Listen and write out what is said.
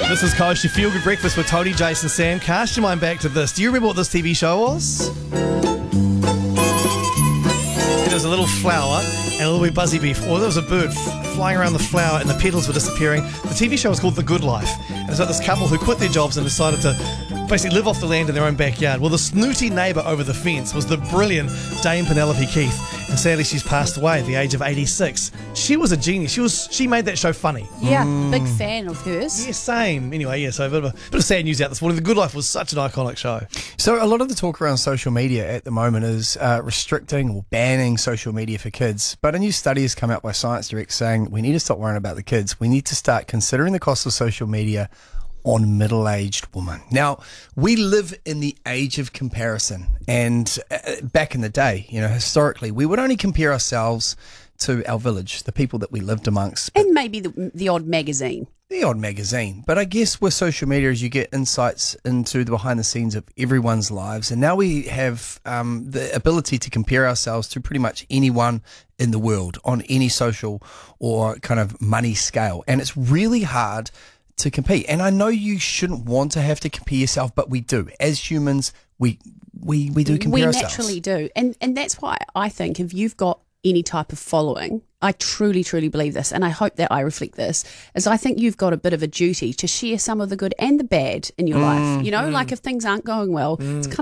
This is Coast, your feel-good breakfast with Tony, Jason, Sam. Cast your mind back to this. Do you remember what this TV show was? There was a little flower and a little wee buzzy bee, or there was a bird flying around the flower and the petals were disappearing. The TV show was called The Good Life. And it's about this couple who quit their jobs and decided to basically live off the land in their own backyard. Well, the snooty neighbour over the fence was the brilliant Dame Penelope Keith. And sadly, she's passed away at the age of 86. She was a genius. She made that show funny. Yeah, big fan of hers. Yeah, same. Anyway, yeah, so a bit of sad news out this morning. The Good Life was such an iconic show. So a lot of the talk around social media at the moment is restricting or banning social media for kids. But a new study has come out by Science Direct saying we need to stop worrying about the kids. We need to start considering the cost of social media on middle-aged women. Now, we live in the age of comparison, and back in the day, historically, we would only compare ourselves to our village, the people that we lived amongst. And maybe the odd magazine. The odd magazine. But I guess with social media, as you get insights into the behind the scenes of everyone's lives, and now we have the ability to compare ourselves to pretty much anyone in the world on any social or kind of money scale. And it's really hard to compete. And I know you shouldn't want to have to compare yourself, but we do. As humans, we do compare ourselves. We naturally do. And that's why I think if you've got any type of following, I truly, truly believe this, and I hope that I reflect this, is I think you've got a bit of a duty to share some of the good and the bad in your life. Like if things aren't going well, it's kind